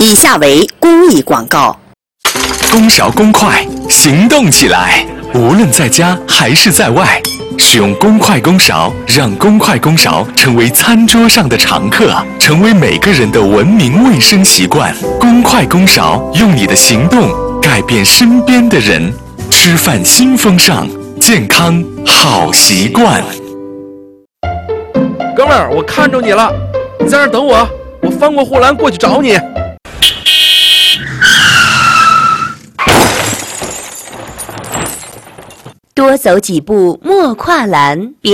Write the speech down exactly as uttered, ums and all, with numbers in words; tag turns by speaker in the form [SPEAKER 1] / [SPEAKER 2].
[SPEAKER 1] 以下为公益广告。
[SPEAKER 2] 公勺公筷，行动起来！无论在家还是在外，使用公筷公勺，让公筷公勺成为餐桌上的常客，成为每个人的文明卫生习惯。公筷公勺，用你的行动改变身边的人。吃饭新风尚，健康好习惯。
[SPEAKER 3] 哥们儿，我看着你了，你在那儿等我，我翻过护栏过去找你。
[SPEAKER 4] 多走几步莫跨栏，别